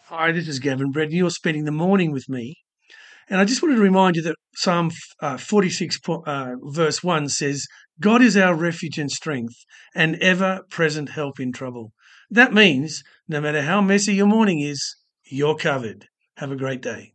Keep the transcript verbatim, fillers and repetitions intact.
Hi, this is Gavin Brett. You're spending the morning with me. And I just wanted to remind you that Psalm uh, forty-six, uh, verse one says, God is our refuge and strength and ever present help in trouble. That means no matter how messy your morning is, you're covered. Have a great day.